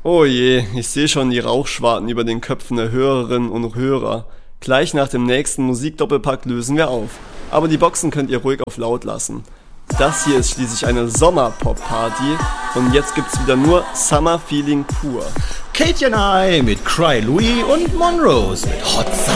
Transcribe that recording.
Oh je, ich sehe schon die Rauchschwarten über den Köpfen der Hörerinnen und Hörer. Gleich nach dem nächsten Musikdoppelpack lösen wir auf. Aber die Boxen könnt ihr ruhig auf laut lassen. Das hier ist schließlich eine Sommerpop-Party und jetzt gibt's wieder nur Summer Feeling pur. Katie and I mit Cry Louie und Monrose mit Hot Summer.